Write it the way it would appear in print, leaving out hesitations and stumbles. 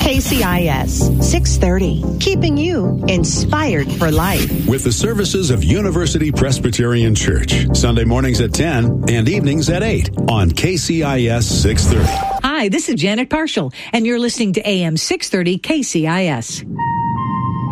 KCIS 630, keeping you inspired for life. With the services of University Presbyterian Church, Sunday mornings at 10 and evenings at 8 on KCIS 630. Hi, this is Janet Parshall, and you're listening to AM 630 KCIS.